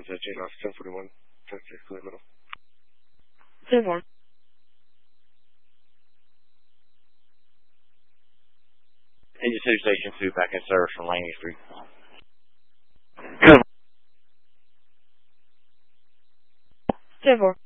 Jane off 1041, 10-6, clear middle. 10-4. Engine 2 Station 2 back in service from Langley Street. Good. 10-4.